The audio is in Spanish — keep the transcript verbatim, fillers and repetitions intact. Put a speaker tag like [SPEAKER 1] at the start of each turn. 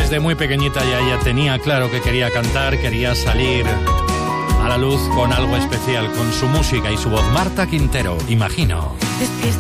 [SPEAKER 1] desde muy pequeñita ya ella tenía claro que quería cantar, quería salir a la luz con algo especial, con su música y su voz. Marta Quintero, imagino.